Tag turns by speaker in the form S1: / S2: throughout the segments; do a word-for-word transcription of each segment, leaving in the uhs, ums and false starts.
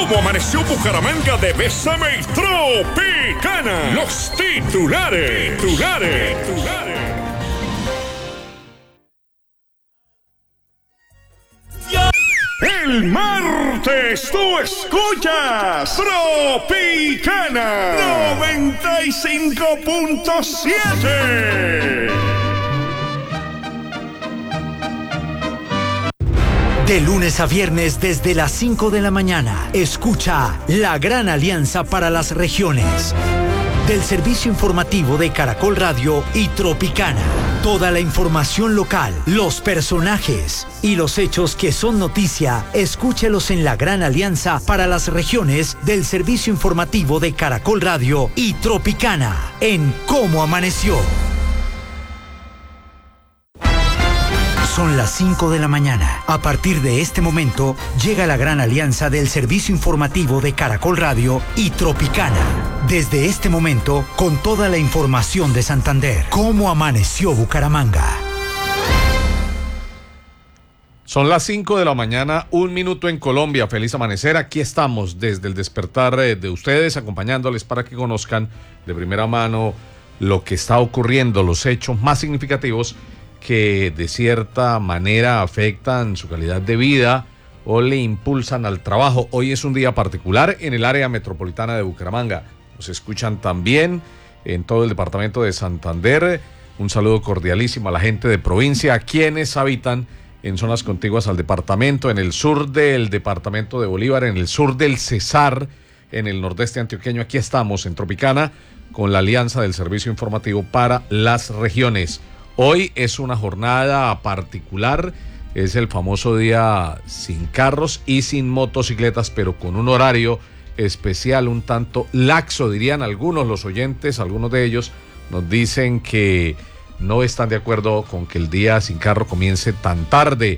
S1: ¿Cómo amaneció Bucaramanga de Bésame y Tropicana? Los titulares. Titulares. Titulares. El martes tú escuchas Tropicana noventa y cinco punto siete.
S2: De lunes a viernes desde las cinco de la mañana, escucha La Gran Alianza para las Regiones, del servicio informativo de Caracol Radio y Tropicana. Toda la información local, los personajes y los hechos que son noticia, escúchelos en La Gran Alianza para las Regiones del servicio informativo de Caracol Radio y Tropicana, en Cómo Amaneció. Son las cinco de la mañana. A partir de este momento, llega la gran alianza del servicio informativo de Caracol Radio y Tropicana. Desde este momento, con toda la información de Santander. ¿Cómo amaneció Bucaramanga?
S3: Son las cinco de la mañana, un minuto en Colombia. Feliz amanecer. Aquí estamos desde el despertar de ustedes, acompañándoles para que conozcan de primera mano lo que está ocurriendo, los hechos más significativos que de cierta manera afectan su calidad de vida o le impulsan al trabajo. Hoy es un día particular en el área metropolitana de Bucaramanga. Nos escuchan también en todo el departamento de Santander. Un saludo cordialísimo a la gente de provincia, a quienes habitan en zonas contiguas al departamento, en el sur del departamento de Bolívar, en el sur del Cesar, en el nordeste antioqueño. Aquí estamos en Tropicana con la alianza del servicio informativo para las regiones. Hoy es una jornada particular, es el famoso día sin carros y sin motocicletas, pero con un horario especial, un tanto laxo, dirían algunos los oyentes. Algunos de ellos nos dicen que no están de acuerdo con que el día sin carro comience tan tarde,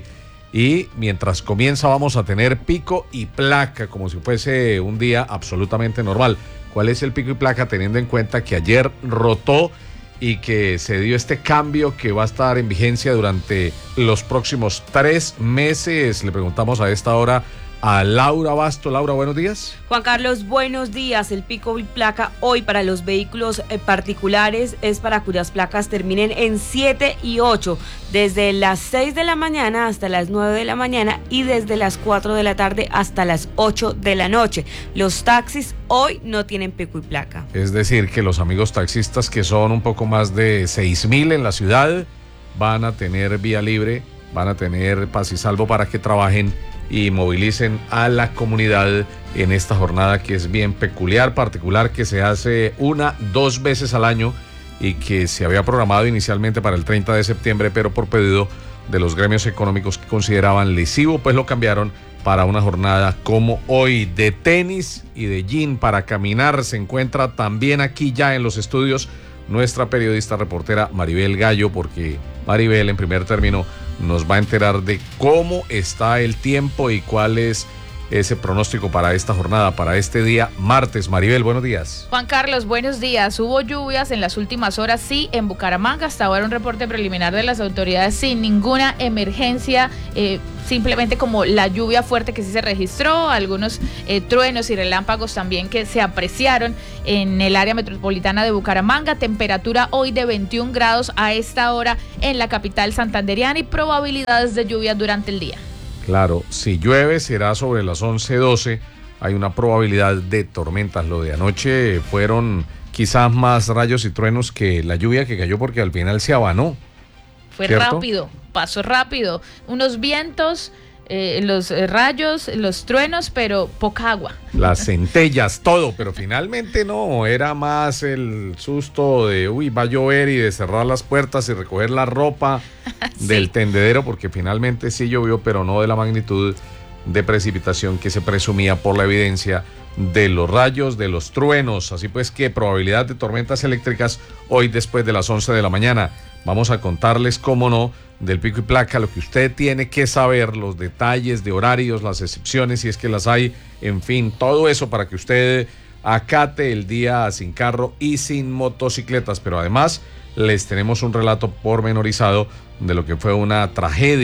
S3: y mientras comienza vamos a tener pico y placa como si fuese un día absolutamente normal. ¿Cuál es el pico y placa? Teniendo en cuenta que ayer rotó y que se dio este cambio que va a estar en vigencia durante los próximos tres meses. Le preguntamos a esta hora a Laura Basto. Laura, buenos días.
S4: Juan Carlos, buenos días. El pico y placa hoy para los vehículos eh, particulares es para cuyas placas terminen en siete y ocho, desde las seis de la mañana hasta las nueve de la mañana y desde las cuatro de la tarde hasta las ocho de la noche. Los taxis hoy no tienen pico y placa.
S3: Es decir, que los amigos taxistas, que son un poco más de seis mil en la ciudad, van a tener vía libre, van a tener paz y salvo para que trabajen y movilicen a la comunidad en esta jornada que es bien peculiar, particular, que se hace una, dos veces al año y que se había programado inicialmente para el treinta de septiembre, pero por pedido de los gremios económicos que consideraban lesivo, pues lo cambiaron para una jornada como hoy. De tenis y de jean para caminar se encuentra también aquí ya en los estudios nuestra periodista reportera Maribel Gallo, porque Maribel en primer término nos va a enterar de cómo está el tiempo y cuál es ese pronóstico para esta jornada, para este día martes. Maribel, buenos días.
S5: Juan Carlos, buenos días. Hubo lluvias en las últimas horas, sí, en Bucaramanga. Hasta ahora un reporte preliminar de las autoridades sin ninguna emergencia, eh, simplemente como la lluvia fuerte que sí se registró, algunos eh, truenos y relámpagos también que se apreciaron en el área metropolitana de Bucaramanga. Temperatura hoy de veintiún grados a esta hora en la capital santanderiana y probabilidades de lluvia durante el día.
S3: Claro, si llueve será sobre las once, doce, hay una probabilidad de tormentas. Lo de anoche fueron quizás más rayos y truenos que la lluvia que cayó, porque al final se abanó.
S5: Fue
S3: ¿cierto?
S5: rápido, pasó rápido, unos vientos, eh, los rayos, los truenos, pero poca agua.
S3: Las centellas, todo, pero finalmente no, era más el susto de, uy, va a llover y de cerrar las puertas y recoger la ropa sí. del tendedero, porque finalmente sí llovió, pero no de la magnitud de precipitación que se presumía por la evidencia de los rayos, de los truenos. Así pues que probabilidad de tormentas eléctricas hoy después de las once de la mañana. Vamos a contarles, cómo no, del pico y placa, lo que usted tiene que saber, los detalles de horarios, las excepciones, si es que las hay, en fin, todo eso para que usted acate el día sin carro y sin motocicletas. Pero además les tenemos un relato pormenorizado de lo que fue una tragedia,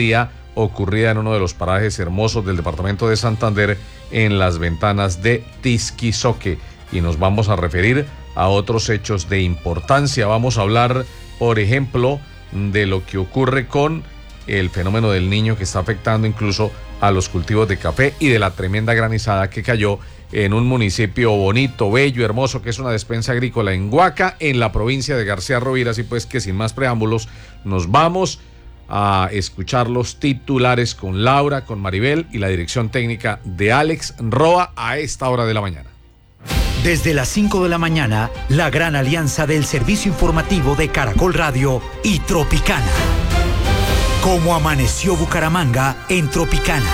S3: ocurrida en uno de los parajes hermosos del departamento de Santander, en las Ventanas de Tisquizoque. Y nos vamos a referir a otros hechos de importancia. Vamos a hablar, por ejemplo, de lo que ocurre con el fenómeno del Niño, que está afectando incluso a los cultivos de café, y de la tremenda granizada que cayó en un municipio bonito, bello, hermoso, que es una despensa agrícola en Guaca, en la provincia de García Rovira. Así pues que sin más preámbulos, nos vamos a escuchar los titulares con Laura, con Maribel y la dirección técnica de Alex Roa a esta hora de la mañana.
S2: Desde las cinco de la mañana, la gran alianza del servicio informativo de Caracol Radio y Tropicana. Cómo amaneció Bucaramanga en Tropicana.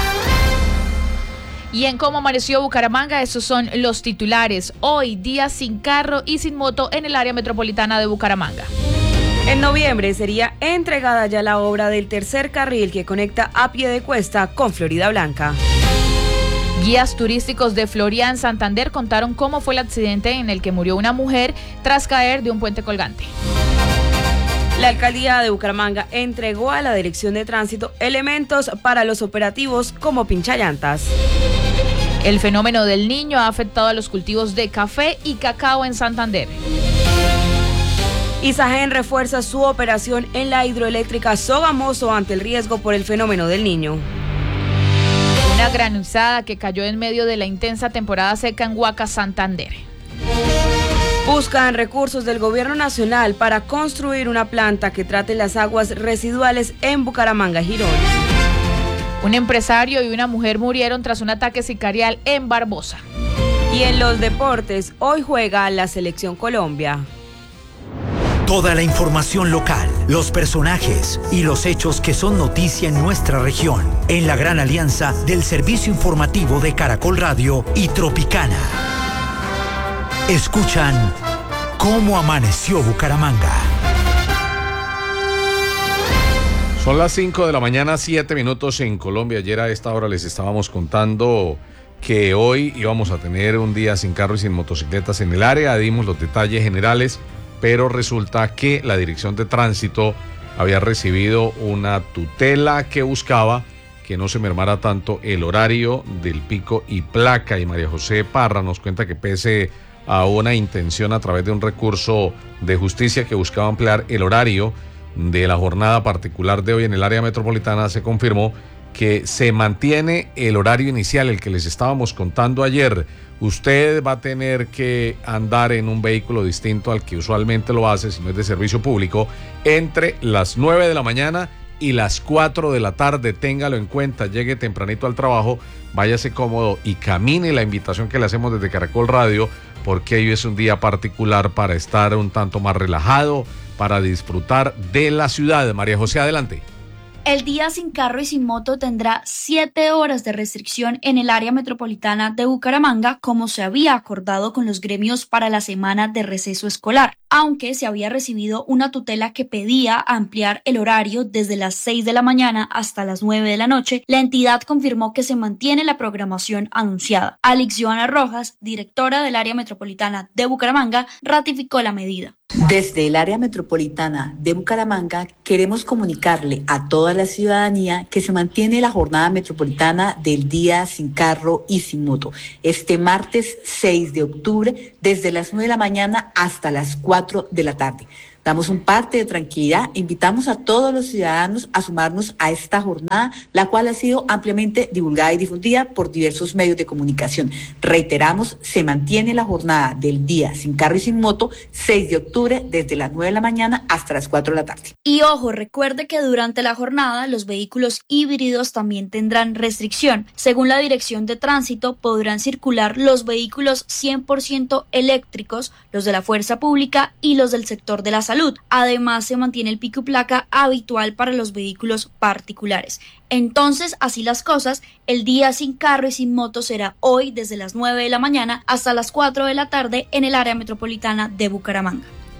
S5: Y en Cómo amaneció Bucaramanga, estos son los titulares. Hoy, día sin carro y sin moto en el área metropolitana de Bucaramanga.
S4: En noviembre sería entregada ya la obra del tercer carril que conecta a Piedecuesta con Florida Blanca.
S5: Guías turísticos de Florian, Santander, contaron cómo fue el accidente en el que murió una mujer tras caer de un puente colgante.
S4: La alcaldía de Bucaramanga entregó a la Dirección de Tránsito elementos para los operativos como pinchallantas.
S5: El fenómeno del Niño ha afectado a los cultivos de café y cacao en Santander.
S4: Isagen refuerza su operación en la hidroeléctrica Sogamoso ante el riesgo por el fenómeno del Niño.
S5: Una granizada que cayó en medio de la intensa temporada seca en Guaca, Santander.
S4: Buscan recursos del gobierno nacional para construir una planta que trate las aguas residuales en Bucaramanga, Girón.
S5: Un empresario y una mujer murieron tras un ataque sicarial en Barbosa.
S4: Y en los deportes, hoy juega la Selección Colombia.
S2: Toda la información local, los personajes y los hechos que son noticia en nuestra región, en la gran alianza del servicio informativo de Caracol Radio y Tropicana. Escuchan Cómo amaneció Bucaramanga.
S3: Son las cinco de la mañana, siete minutos en Colombia. Ayer a esta hora les estábamos contando que hoy íbamos a tener un día sin carro y sin motocicletas en el área. Dimos los detalles generales, pero resulta que la Dirección de Tránsito había recibido una tutela que buscaba que no se mermara tanto el horario del pico y placa. Y María José Parra nos cuenta que pese a una intención a través de un recurso de justicia que buscaba ampliar el horario de la jornada particular de hoy en el área metropolitana, se confirmó que se mantiene el horario inicial, el que les estábamos contando ayer. Usted va a tener que andar en un vehículo distinto al que usualmente lo hace, si no es de servicio público, entre las nueve de la mañana y las cuatro de la tarde. Téngalo en cuenta, llegue tempranito al trabajo, váyase cómodo y camine. La invitación que le hacemos desde Caracol Radio, porque hoy es un día particular para estar un tanto más relajado, para disfrutar de la ciudad. María José, adelante.
S6: El día sin carro y sin moto tendrá siete horas de restricción en el área metropolitana de Bucaramanga, como se había acordado con los gremios para la semana de receso escolar, aunque se había recibido una tutela que pedía ampliar el horario desde las seis de la mañana hasta las nueve de la noche. La entidad confirmó que se mantiene la programación anunciada. Alex Joana Rojas, directora del área metropolitana de Bucaramanga, ratificó la medida.
S7: Desde el área metropolitana de Bucaramanga queremos comunicarle a toda la ciudadanía que se mantiene la jornada metropolitana del día sin carro y sin moto este martes seis de octubre desde las nueve de la mañana hasta las cuatro de la tarde. Damos un parte de tranquilidad, invitamos a todos los ciudadanos a sumarnos a esta jornada, la cual ha sido ampliamente divulgada y difundida por diversos medios de comunicación. Reiteramos, se mantiene la jornada del día sin carro y sin moto, seis de octubre, desde las nueve de la mañana hasta las cuatro de la tarde.
S6: Y ojo, recuerde que durante la jornada los vehículos híbridos también tendrán restricción. Según la Dirección de Tránsito, podrán circular los vehículos cien por ciento eléctricos, los de la fuerza pública y los del sector de la salud. Además, se mantiene el pico y placa habitual para los vehículos particulares. Entonces, así las cosas, el día sin carro y sin moto será hoy desde las nueve de la mañana hasta las cuatro de la tarde en el área metropolitana de Bucaramanga.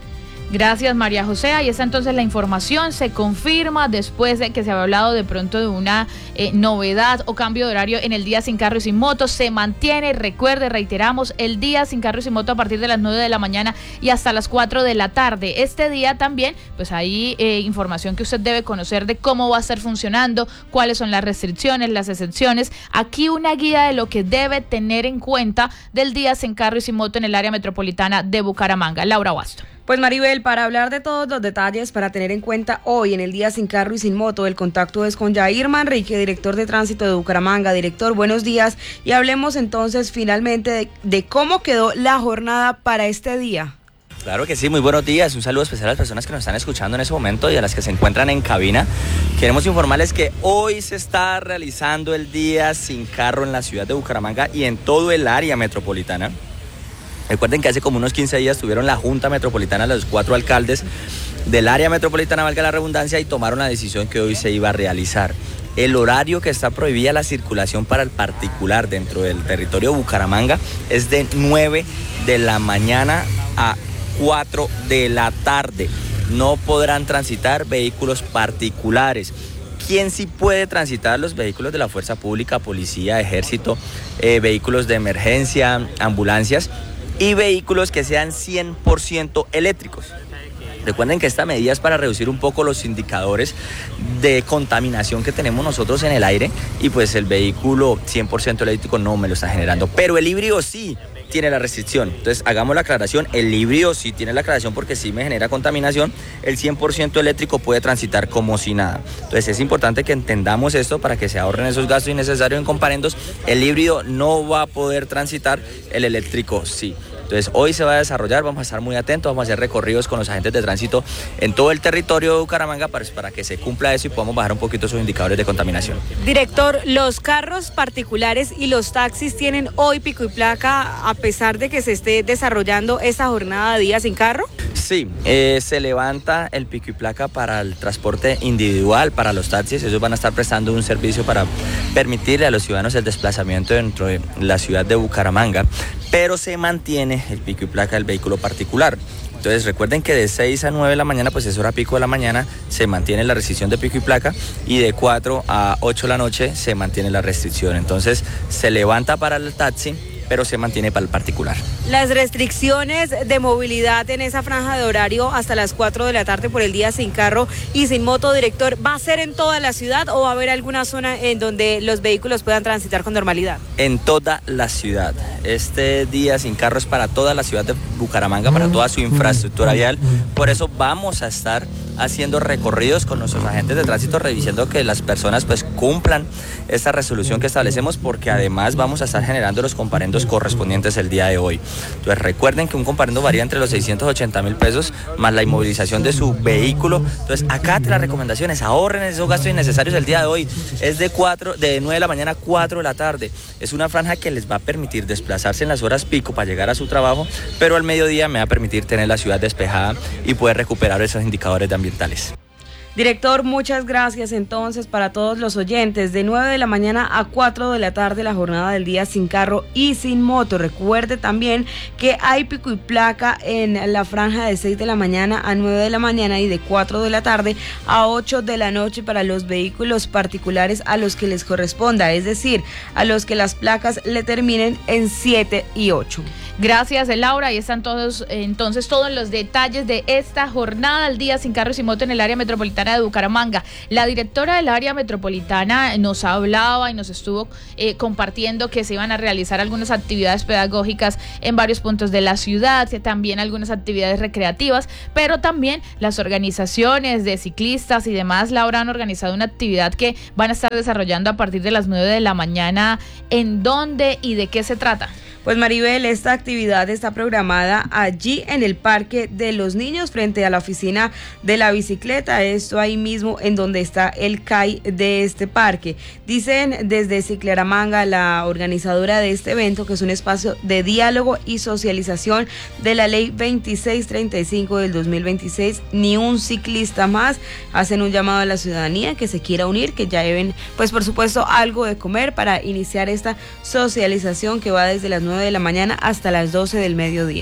S5: Gracias, María José. Ahí está entonces la información. Se confirma después de que se había hablado de pronto de una eh, novedad o cambio de horario en el día sin carro y sin moto. Se mantiene, recuerde, reiteramos, el día sin carro y sin moto a partir de las nueve de la mañana y hasta las cuatro de la tarde. Este día también, pues hay eh, información que usted debe conocer de cómo va a estar funcionando, cuáles son las restricciones, las excepciones. Aquí una guía de lo que debe tener en cuenta del día sin carro y sin moto en el área metropolitana de Bucaramanga. Laura Basto.
S4: Pues Maribel, para hablar de todos los detalles, para tener en cuenta hoy en el día sin carro y sin moto, el contacto es con Jair Manrique, director de tránsito de Bucaramanga. Director, buenos días, y hablemos entonces finalmente de, de cómo quedó la jornada para este día.
S8: Claro que sí, muy buenos días, un saludo especial a las personas que nos están escuchando en ese momento y a las que se encuentran en cabina. Queremos informarles que hoy se está realizando el día sin carro en la ciudad de Bucaramanga y en todo el área metropolitana. Recuerden que hace como unos quince días tuvieron la Junta Metropolitana, los cuatro alcaldes del área metropolitana, valga la redundancia, y tomaron la decisión que hoy se iba a realizar. El horario que está prohibida la circulación para el particular dentro del territorio de Bucaramanga es de nueve de la mañana a cuatro de la tarde. No podrán transitar vehículos particulares. ¿Quién sí puede transitar? Los vehículos de la fuerza pública, policía, ejército, eh, vehículos de emergencia, ambulancias y vehículos que sean cien por ciento eléctricos. Recuerden que esta medida es para reducir un poco los indicadores de contaminación que tenemos nosotros en el aire y pues el vehículo cien por ciento eléctrico no me lo está generando, pero el híbrido sí tiene la restricción. Entonces hagamos la aclaración, el híbrido sí tiene la aclaración porque sí me genera contaminación, el cien por ciento eléctrico puede transitar como si nada. Entonces es importante que entendamos esto para que se ahorren esos gastos innecesarios en comparendos. El híbrido no va a poder transitar, el eléctrico sí. Entonces hoy se va a desarrollar, vamos a estar muy atentos, vamos a hacer recorridos con los agentes de tránsito en todo el territorio de Bucaramanga para, para que se cumpla eso y podamos bajar un poquito esos indicadores de contaminación.
S4: Director, ¿los carros particulares y los taxis tienen hoy pico y placa a pesar de que se esté desarrollando esta jornada de día sin carro?
S8: Sí, eh, se levanta el pico y placa para el transporte individual, para los taxis. Ellos van a estar prestando un servicio para permitirle a los ciudadanos el desplazamiento dentro de la ciudad de Bucaramanga, pero se mantiene el pico y placa del vehículo particular. Entonces recuerden que de seis a nueve de la mañana, pues es hora pico de la mañana, se mantiene la restricción de pico y placa y de cuatro a ocho de la noche se mantiene la restricción. Entonces se levanta para el taxi, pero se mantiene para el particular.
S4: Las restricciones de movilidad en esa franja de horario hasta las cuatro de la tarde por el día sin carro y sin moto, director, ¿va a ser en toda la ciudad o va a haber alguna zona en donde los vehículos puedan transitar con normalidad?
S8: En toda la ciudad. Este día sin carro es para toda la ciudad de Bucaramanga, para toda su infraestructura vial. Por eso vamos a estar haciendo recorridos con nuestros agentes de tránsito, revisando que las personas pues cumplan esta resolución que establecemos, porque además vamos a estar generando los comparendos correspondientes el día de hoy. Entonces recuerden que un comparendo varía entre los seiscientos ochenta mil pesos más la inmovilización de su vehículo. Entonces acá te las recomendaciones, ahorren esos gastos innecesarios el día de hoy. Es de cuatro, de nueve de la mañana a cuatro de la tarde. Es una franja que les va a permitir desplazarse en las horas pico para llegar a su trabajo, pero al mediodía me va a permitir tener la ciudad despejada y poder recuperar esos indicadores de ambientales.
S4: Director, muchas gracias entonces para todos los oyentes. De nueve de la mañana a cuatro de la tarde la jornada del día sin carro y sin moto. Recuerde también que hay pico y placa en la franja de seis de la mañana a nueve de la mañana y de cuatro de la tarde a ocho de la noche para los vehículos particulares a los que les corresponda, es decir, a los que las placas le terminen en siete y ocho.
S5: Gracias, Laura. Ahí están todos, entonces, todos los detalles de esta jornada al día sin carro y sin moto en el área metropolitana de Bucaramanga. La directora del área metropolitana nos hablaba y nos estuvo eh, compartiendo que se iban a realizar algunas actividades pedagógicas en varios puntos de la ciudad, también algunas actividades recreativas, pero también las organizaciones de ciclistas y demás, Laura, han organizado una actividad que van a estar desarrollando a partir de las nueve de la mañana. ¿En dónde y de qué se trata?
S4: Pues Maribel, esta actividad está programada allí en el Parque de los Niños frente a la oficina de la bicicleta, esto ahí mismo en donde está el C A I de este parque. Dicen desde Cicleramanga, la organizadora de este evento, que es un espacio de diálogo y socialización de la ley veintiséis treinta y cinco del dos mil veintiséis, ni un ciclista más. Hacen un llamado a la ciudadanía que se quiera unir, que ya lleven, pues por supuesto, algo de comer para iniciar esta socialización que va desde las nueve de la mañana hasta las doce del mediodía.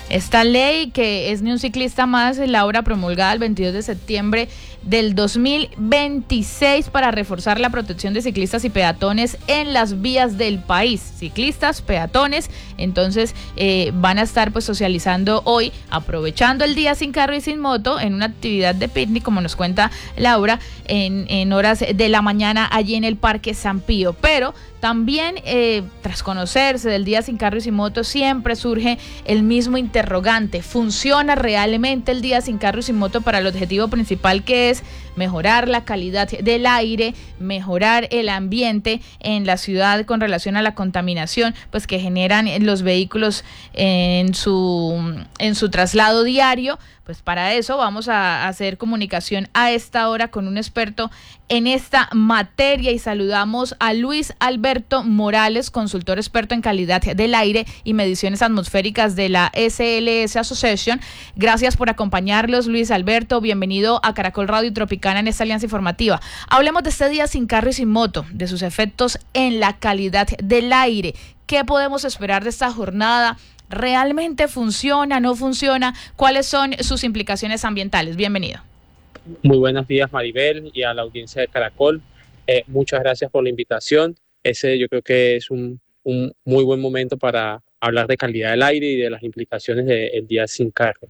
S5: Esta ley, que es Ni un ciclista más, Laura, promulgada el veintidós de septiembre del dos mil veintiséis para reforzar la protección de ciclistas y peatones en las vías del país. Ciclistas, peatones, entonces eh, van a estar pues socializando hoy, aprovechando el día sin carro y sin moto, en una actividad de picnic, como nos cuenta Laura, en, en horas de la mañana allí en el Parque San Pío. Pero también, eh, tras conocerse del día sin carro y sin moto, siempre surge el mismo interrogante: ¿funciona realmente el día sin carro y sin moto para el objetivo principal, que es mejorar la calidad del aire, mejorar el ambiente en la ciudad con relación a la contaminación pues que generan los vehículos en su, en su traslado diario? Pues para eso vamos a hacer comunicación a esta hora con un experto en esta materia, y saludamos a Luis Alberto Morales, consultor experto en calidad del aire y mediciones atmosféricas de la S L S Association. Gracias por acompañarlos, Luis Alberto. Bienvenido a Caracol Radio Tropicana en esta alianza informativa. Hablemos de este día sin carro y sin moto, de sus efectos en la calidad del aire. ¿Qué podemos esperar de esta jornada? ¿Realmente funciona, no funciona? ¿Cuáles son sus implicaciones ambientales? Bienvenido.
S9: Muy buenos días, Maribel, y a la audiencia de Caracol. Eh, muchas gracias por la invitación. Ese yo creo que es un, un muy buen momento para hablar de calidad del aire y de las implicaciones del día sin carro.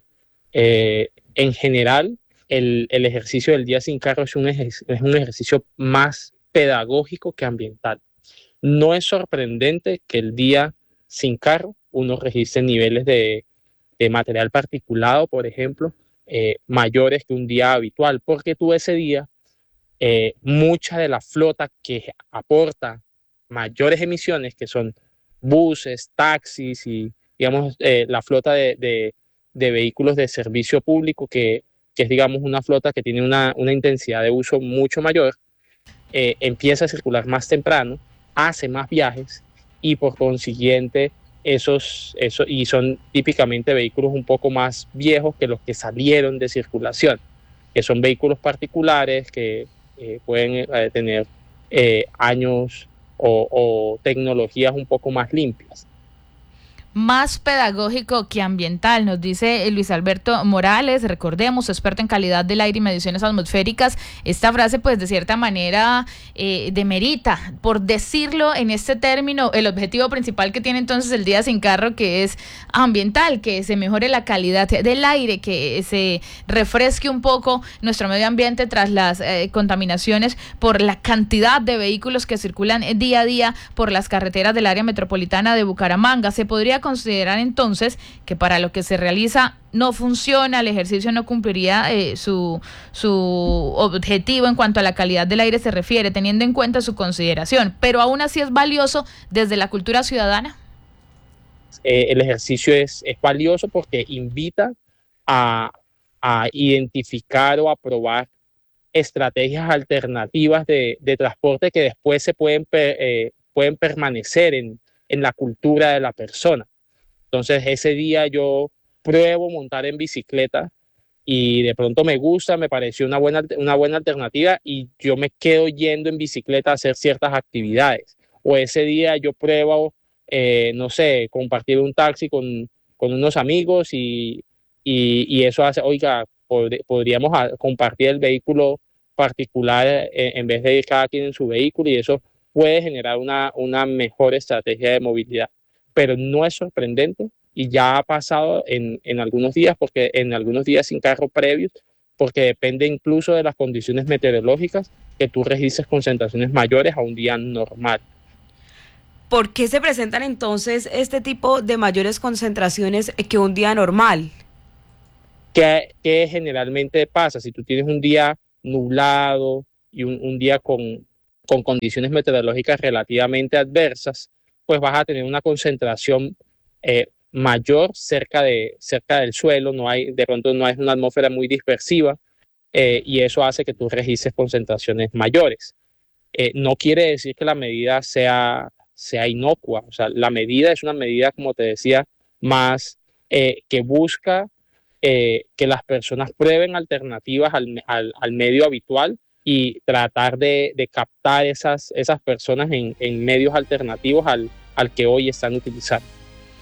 S9: Eh, en general, el, el ejercicio del día sin carro es un, ejer- es un ejercicio más pedagógico que ambiental. No es sorprendente que el día sin carro uno registre niveles de, de material particulado, por ejemplo, eh, mayores que un día habitual, porque tú ese día, eh, mucha de la flota que aporta mayores emisiones, que son buses, taxis y, digamos, eh, la flota de, de, de vehículos de servicio público, que, que es, digamos, una flota que tiene una, una intensidad de uso mucho mayor, eh, empieza a circular más temprano, hace más viajes y por consiguiente esos, esos, y son típicamente vehículos un poco más viejos que los que salieron de circulación, que son vehículos particulares que eh, pueden eh, tener eh, años o, o tecnologías un poco más limpias.
S5: Más pedagógico que ambiental, nos dice Luis Alberto Morales, recordemos, experto en calidad del aire y mediciones atmosféricas. Esta frase pues de cierta manera eh, demerita, por decirlo en este término, el objetivo principal que tiene entonces el día sin carro, que es ambiental, que se mejore la calidad del aire, que se refresque un poco nuestro medio ambiente tras las eh, contaminaciones por la cantidad de vehículos que circulan día a día por las carreteras del área metropolitana de Bucaramanga. Se podría considerar entonces que para lo que se realiza no funciona, el ejercicio no cumpliría eh, su, su objetivo en cuanto a la calidad del aire se refiere, teniendo en cuenta su consideración, pero aún así es valioso desde la cultura ciudadana.
S9: Eh, el ejercicio es, es valioso porque invita a, a identificar o a probar estrategias alternativas de, de transporte que después se pueden, eh, pueden permanecer en en la cultura de la persona. Entonces ese día yo pruebo montar en bicicleta y de pronto me gusta, me pareció una buena, una buena alternativa y yo me quedo yendo en bicicleta a hacer ciertas actividades. O ese día yo pruebo, eh, no sé, compartir un taxi con, con unos amigos y, y, y eso hace, oiga, pod podríamos compartir el vehículo particular en, en vez de ir cada quien en su vehículo, y eso puede generar una, una mejor estrategia de movilidad. Pero no es sorprendente y ya ha pasado en, en algunos días, porque en algunos días sin carro previos, porque depende incluso de las condiciones meteorológicas, que tú registres concentraciones mayores a un día normal.
S4: ¿Por qué se presentan entonces este tipo de mayores concentraciones que un día normal?
S9: ¿Qué, qué generalmente pasa? Si tú tienes un día nublado y un, un día con con condiciones meteorológicas relativamente adversas, pues vas a tener una concentración eh, mayor cerca, de, cerca del suelo, no hay, de pronto no hay una atmósfera muy dispersiva, eh, y eso hace que tú registres concentraciones mayores. Eh, no quiere decir que la medida sea, sea inocua, o sea, la medida es una medida, como te decía, más eh, que busca eh, que las personas prueben alternativas al, al, al medio habitual, y tratar de, de captar esas, esas personas en, en medios alternativos al, al que hoy están utilizando.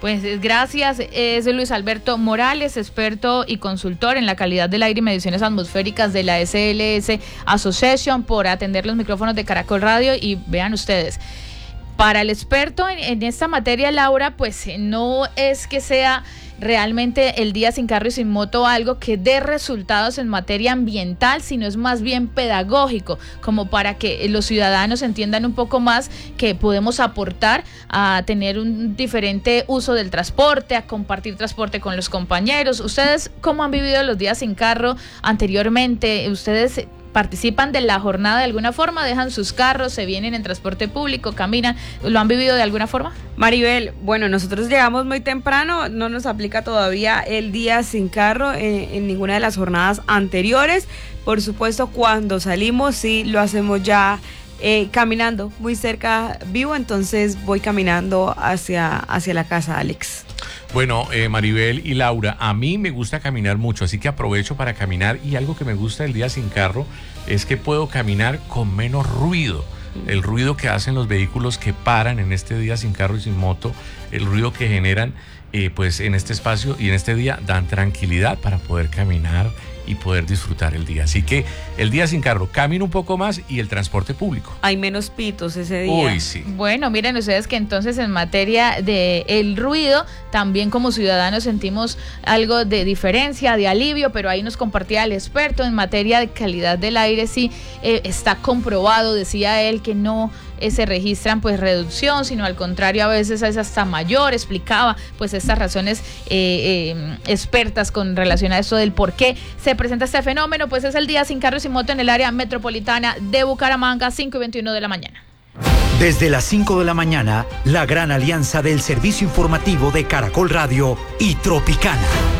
S5: Pues gracias, es Luis Alberto Morales, experto y consultor en la calidad del aire y mediciones atmosféricas de la S L S Association, por atender los micrófonos de Caracol Radio. Y vean ustedes, para el experto en, en esta materia, Laura, pues no es que sea realmente el día sin carro y sin moto algo que dé resultados en materia ambiental, sino es más bien pedagógico, como para que los ciudadanos entiendan un poco más que podemos aportar a tener un diferente uso del transporte, a compartir transporte con los compañeros. ¿Ustedes cómo han vivido los días sin carro anteriormente? ¿Ustedes participan de la jornada de alguna forma? ¿Dejan sus carros, se vienen en transporte público, caminan? ¿Lo han vivido de alguna forma?
S4: Maribel, bueno, nosotros llegamos muy temprano, no nos aplica todavía el día sin carro en, en ninguna de las jornadas anteriores. Por supuesto, cuando salimos sí lo hacemos ya eh, caminando, muy cerca vivo, entonces voy caminando hacia, hacia la casa, Alex.
S10: Bueno, eh, Maribel y Laura, a mí me gusta caminar mucho, así que aprovecho para caminar, y algo que me gusta del día sin carro es que puedo caminar con menos ruido. El ruido que hacen los vehículos que paran en este día sin carro y sin moto, el ruido que generan eh, pues en este espacio y en este día dan tranquilidad para poder caminar y poder disfrutar el día. Así que el día sin carro, camino un poco más, y el transporte público.
S4: Hay menos pitos ese día.
S10: Uy, sí.
S5: Bueno, miren ustedes que entonces en materia de el ruido, también como ciudadanos sentimos algo de diferencia, de alivio, pero ahí nos compartía el experto en materia de calidad del aire, sí eh, está comprobado, decía él, que no eh, se registran pues reducción, sino al contrario, a veces es hasta mayor. Explicaba pues estas razones eh, eh, expertas con relación a esto del por qué se presenta este fenómeno. Pues es el día sin carro y sin moto en el área metropolitana de Bucaramanga, cinco y veintiuno de la mañana.
S2: Desde las cinco de la mañana, la gran alianza del servicio informativo de Caracol Radio y Tropicana.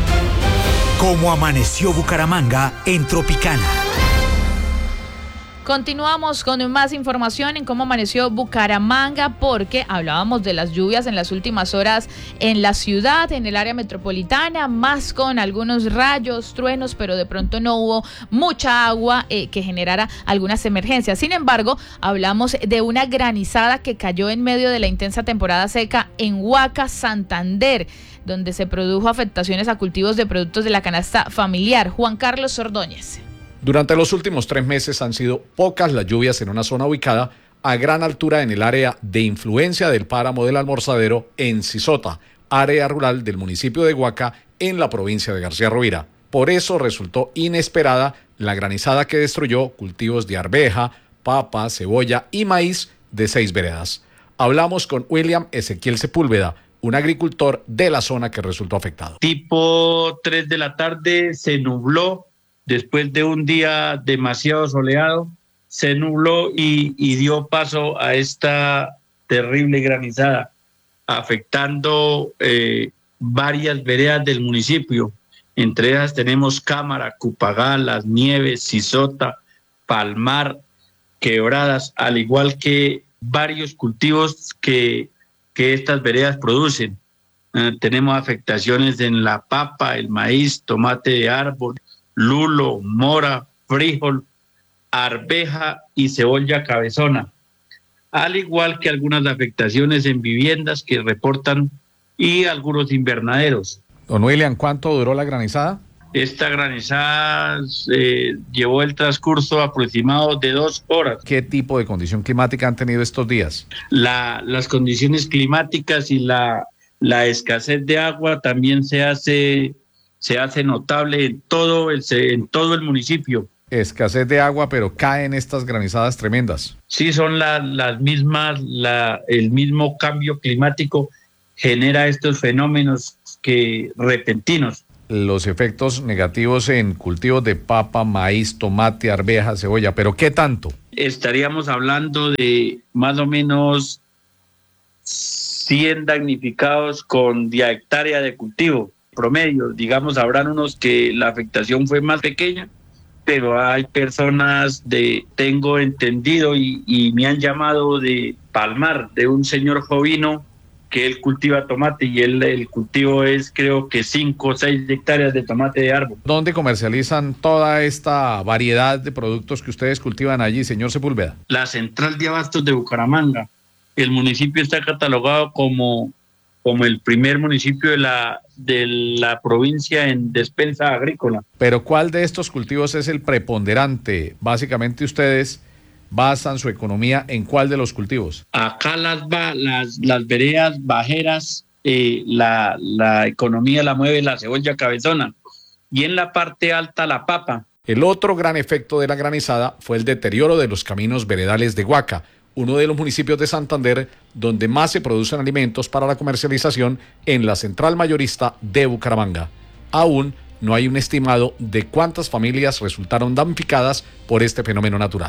S2: ¿Cómo amaneció Bucaramanga en Tropicana?
S5: Continuamos con más información en cómo amaneció Bucaramanga, porque hablábamos de las lluvias en las últimas horas en la ciudad, en el área metropolitana, más con algunos rayos, truenos, pero de pronto no hubo mucha agua eh, que generara algunas emergencias. Sin embargo, hablamos de una granizada que cayó en medio de la intensa temporada seca en Huaca, Santander, donde se produjo afectaciones a cultivos de productos de la canasta familiar. Juan Carlos Ordóñez.
S3: Durante los últimos tres meses han sido pocas las lluvias en una zona ubicada a gran altura en el área de influencia del páramo del Almorzadero en Sisota, área rural del municipio de Huaca, en la provincia de García Rovira. Por eso resultó inesperada la granizada que destruyó cultivos de arveja, papa, cebolla y maíz de seis veredas. Hablamos con William Ezequiel Sepúlveda, un agricultor de la zona que resultó afectado.
S11: Tipo tres de la tarde se nubló. Después de un día demasiado soleado, se nubló y, y dio paso a esta terrible granizada, afectando eh, varias veredas del municipio. Entre ellas tenemos Cámara, Cupagá, Las Nieves, Sisota, Palmar, Quebradas, al igual que varios cultivos que, que estas veredas producen. Eh, tenemos afectaciones en la papa, el maíz, tomate de árbol, lulo, mora, frijol, arveja y cebolla cabezona, al igual que algunas afectaciones en viviendas que reportan y algunos invernaderos.
S3: Don William, ¿cuánto duró la granizada?
S11: Esta granizada eh, llevó el transcurso aproximado de dos horas.
S3: ¿Qué tipo de condición climática han tenido estos días?
S11: La, las condiciones climáticas y la, la escasez de agua también se hace... se hace notable en todo el, en todo el municipio.
S3: Escasez de agua, pero caen estas granizadas tremendas.
S11: Sí, son la, las mismas, la, el mismo cambio climático genera estos fenómenos que repentinos.
S3: Los efectos negativos en cultivos de papa, maíz, tomate, arveja, cebolla, ¿pero qué tanto?
S11: Estaríamos hablando de más o menos cien damnificados con diez hectáreas de cultivo. Promedio, digamos, habrán unos que la afectación fue más pequeña, pero hay personas de, tengo entendido y, y me han llamado de Palmar, de un señor jovino que él cultiva tomate y él, el cultivo es creo que cinco o seis hectáreas de tomate de árbol.
S3: ¿Dónde comercializan toda esta variedad de productos que ustedes cultivan allí, señor Sepúlveda?
S11: La central de abastos de Bucaramanga. El municipio está catalogado como como el primer municipio de la, de la provincia en despensa agrícola.
S3: Pero ¿cuál de estos cultivos es el preponderante? Básicamente ustedes basan su economía en ¿cuál de los cultivos?
S11: Acá las, las, las veredas bajeras, eh, la, la economía la mueve la cebolla cabezona y en la parte alta la papa.
S3: El otro gran efecto de la granizada fue el deterioro de los caminos veredales de Guaca, uno de los municipios de Santander donde más se producen alimentos para la comercialización en la central mayorista de Bucaramanga. Aún no hay un estimado de cuántas familias resultaron damnificadas por este fenómeno natural.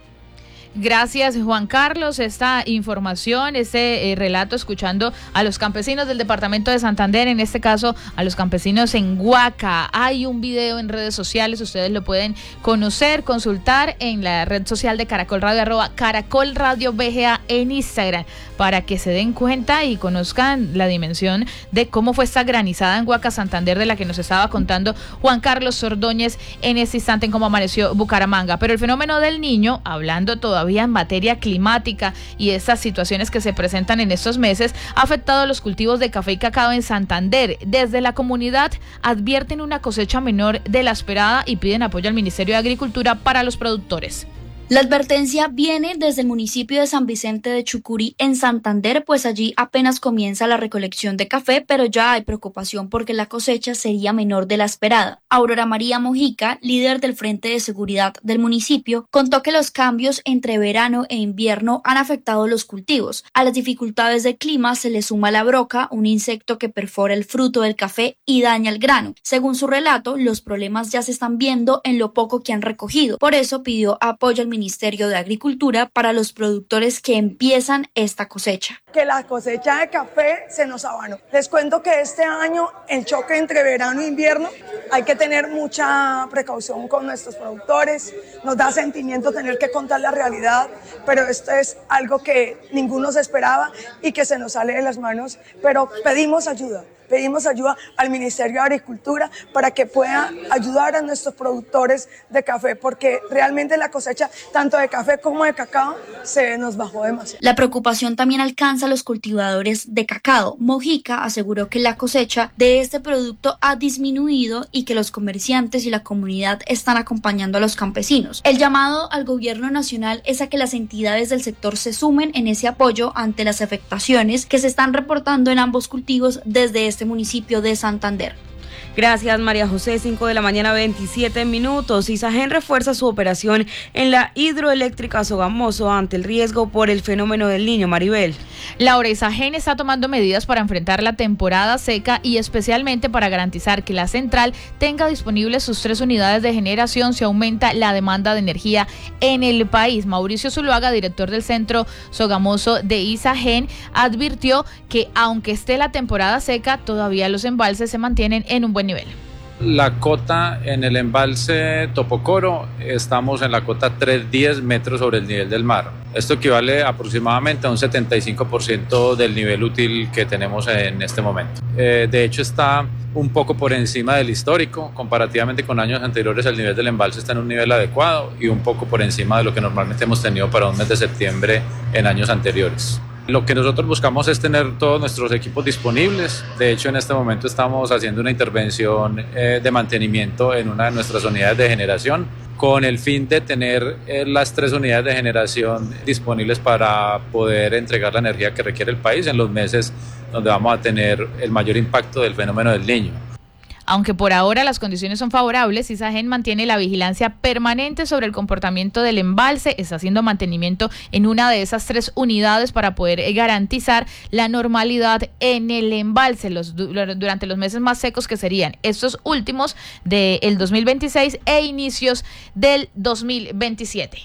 S5: Gracias, Juan Carlos. Esta información, este eh, relato, escuchando a los campesinos del departamento de Santander, en este caso a los campesinos en Guaca. Hay un video en redes sociales, ustedes lo pueden conocer, consultar en la red social de Caracol Radio, arroba Caracol Radio B G A en Instagram, para que se den cuenta y conozcan la dimensión de cómo fue esta granizada en Guaca, Santander, de la que nos estaba contando Juan Carlos Ordóñez en este instante en cómo amaneció Bucaramanga. Pero el fenómeno del Niño, hablando todavía en materia climática y estas situaciones que se presentan en estos meses, ha afectado a los cultivos de café y cacao en Santander. Desde la comunidad advierten una cosecha menor de la esperada y piden apoyo al Ministerio de Agricultura para los productores.
S6: La advertencia viene desde el municipio de San Vicente de Chucurí en Santander, pues allí apenas comienza la recolección de café, pero ya hay preocupación porque la cosecha sería menor de la esperada. Aurora María Mojica, líder del Frente de Seguridad del municipio, contó que los cambios entre verano e invierno han afectado los cultivos. A las dificultades del clima se le suma la broca, un insecto que perfora el fruto del café y daña el grano. Según su relato, los problemas ya se están viendo en lo poco que han recogido. Por eso pidió apoyo al Ministerio de Agricultura para los productores que empiezan esta cosecha.
S12: Que la cosecha de café se nos abanó. Les cuento que este año el choque entre verano e invierno, hay que tener mucha precaución con nuestros productores, nos da sentimiento tener que contar la realidad, pero esto es algo que ninguno se esperaba y que se nos sale de las manos, pero pedimos ayuda. Pedimos ayuda al Ministerio de Agricultura para que pueda ayudar a nuestros productores de café, porque realmente la cosecha tanto de café como de cacao se nos bajó demasiado.
S6: La preocupación también alcanza a los cultivadores de cacao. Mojica aseguró que la cosecha de este producto ha disminuido y que los comerciantes y la comunidad están acompañando a los campesinos. El llamado al gobierno nacional es a que las entidades del sector se sumen en ese apoyo ante las afectaciones que se están reportando en ambos cultivos desde este municipio de Santander.
S4: Gracias, María José. cinco de la mañana, veintisiete minutos. Isagen refuerza su operación en la hidroeléctrica Sogamoso ante el riesgo por el fenómeno del Niño. Maribel.
S5: Laura, Isagen está tomando medidas para enfrentar la temporada seca y especialmente para garantizar que la central tenga disponibles sus tres unidades de generación si aumenta la demanda de energía en el país. Mauricio Zuluaga, director del centro Sogamoso de Isagen, advirtió que aunque esté la temporada seca, todavía los embalses se mantienen en un buen nivel.
S13: La cota en el embalse Topocoro, estamos en la cota trescientos diez metros sobre el nivel del mar. Esto equivale aproximadamente a un setenta y cinco por ciento del nivel útil que tenemos en este momento. Eh, de hecho está un poco por encima del histórico, comparativamente con años anteriores el nivel del embalse está en un nivel adecuado y un poco por encima de lo que normalmente hemos tenido para un mes de septiembre en años anteriores. Lo que nosotros buscamos es tener todos nuestros equipos disponibles. De hecho, en este momento estamos haciendo una intervención eh, de mantenimiento en una de nuestras unidades de generación con el fin de tener eh, las tres unidades de generación disponibles para poder entregar la energía que requiere el país en los meses donde vamos a tener el mayor impacto del fenómeno del Niño.
S5: Aunque por ahora las condiciones son favorables, Isagen mantiene la vigilancia permanente sobre el comportamiento del embalse, está haciendo mantenimiento en una de esas tres unidades para poder garantizar la normalidad en el embalse los, durante los meses más secos, que serían estos últimos del dos mil veintiséis e inicios del dos mil veintisiete.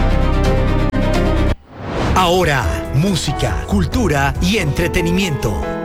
S2: Ahora, música, cultura y entretenimiento.